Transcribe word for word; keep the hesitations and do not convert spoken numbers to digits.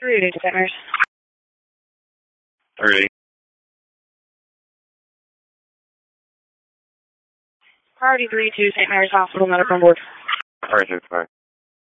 three eight eight to Saint Mary's. three. Priority three to Saint Mary's Hospital, medical on board. All right, six, bye.